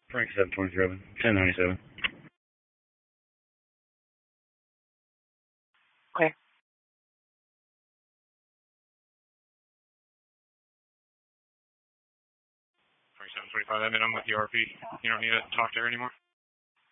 Frank 727, 1097. Okay. Frank 725, I'm with the RP. You don't need to talk to her anymore?